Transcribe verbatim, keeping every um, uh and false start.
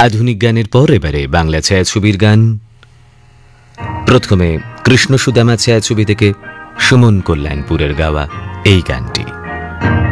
আধুনিক গানের পর এবারে বাংলা ছায়াছবির গান। প্রথমে কৃষ্ণ সুদামা ছায়াছবি থেকে সুমন কল্যাণপুরের গাওয়া এই গানটি।